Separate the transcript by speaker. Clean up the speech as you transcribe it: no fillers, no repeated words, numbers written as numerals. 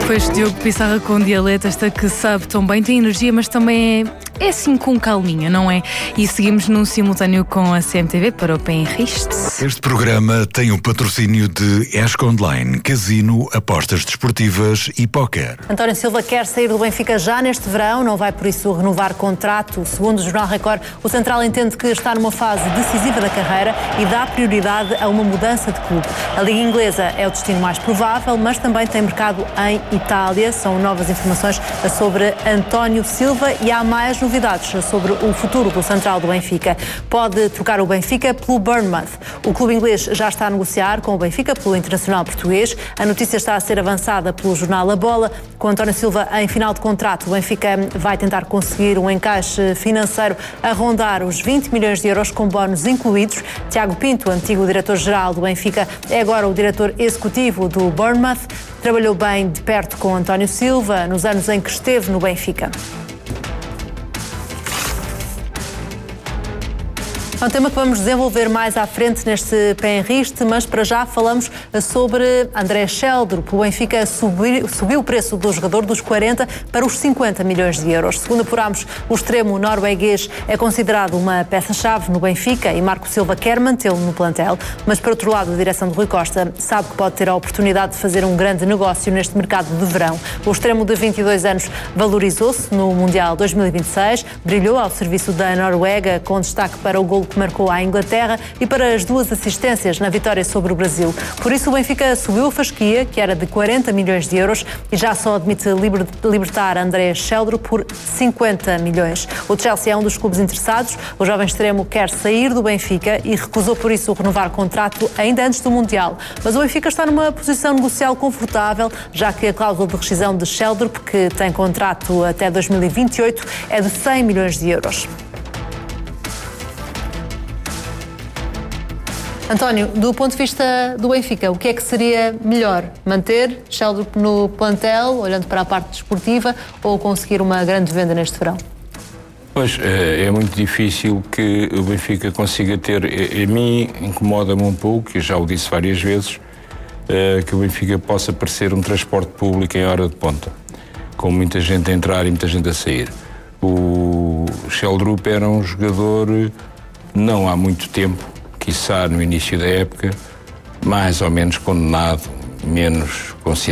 Speaker 1: Pois, Diogo Pissarra com Dialeto, esta que sabe tão bem, tem energia, mas também é assim com calminha, não é? E seguimos num simultâneo com a CMTV para o Penriste.
Speaker 2: Este programa tem o patrocínio de ESC Online, Casino, Apostas Desportivas e Póquer.
Speaker 3: António Silva quer sair do Benfica já neste verão, não vai por isso renovar contrato. Segundo o Jornal Record, o central entende que está numa fase decisiva da carreira e dá prioridade a uma mudança de clube. A Liga Inglesa é o destino mais provável, mas também tem mercado em Itália. São novas informações sobre António Silva e há mais novidades sobre o futuro do central do Benfica. Pode trocar o Benfica pelo Bournemouth. O clube inglês já está a negociar com o Benfica pelo internacional português. A notícia está a ser avançada pelo jornal A Bola. Com António Silva em final de contrato, o Benfica vai tentar conseguir um encaixe financeiro a rondar os 20 milhões de euros com bónus incluídos. Tiago Pinto, antigo diretor-geral do Benfica, é agora o diretor executivo do Bournemouth. Trabalhou bem de perto com António Silva nos anos em que esteve no Benfica. É um tema que vamos desenvolver mais à frente neste Penriste, mas para já falamos sobre André Sheldrup. O Benfica subiu o preço do jogador dos 40 para os 50 milhões de euros. Segundo apurámos, o extremo norueguês é considerado uma peça-chave no Benfica e Marco Silva quer mantê-lo no plantel, mas por outro lado a direção de Rui Costa sabe que pode ter a oportunidade de fazer um grande negócio neste mercado de verão. O extremo de 22 anos valorizou-se no Mundial 2026, brilhou ao serviço da Noruega com destaque para o golo que marcou à Inglaterra e para as 2 assistências na vitória sobre o Brasil. Por isso o Benfica subiu a fasquia, que era de 40 milhões de euros, e já só admite libertar André Sheldrup por 50 milhões. O Chelsea é um dos clubes interessados. O jovem extremo quer sair do Benfica e recusou por isso renovar contrato ainda antes do Mundial. Mas o Benfica está numa posição negocial confortável, já que a cláusula de rescisão de Sheldrup, que tem contrato até 2028, é de 100 milhões de euros. António, do ponto de vista do Benfica, o que é que seria melhor? Manter Sheldrup no plantel, olhando para a parte desportiva, ou conseguir uma grande venda neste verão?
Speaker 4: Pois, é muito difícil que o Benfica consiga ter. A mim incomoda-me um pouco, eu já o disse várias vezes, que o Benfica possa parecer um transporte público em hora de ponta, com muita gente a entrar e muita gente a sair. O Sheldrup era um jogador, não há muito tempo, quiçá no início da época, mais ou menos condenado, menos considerado.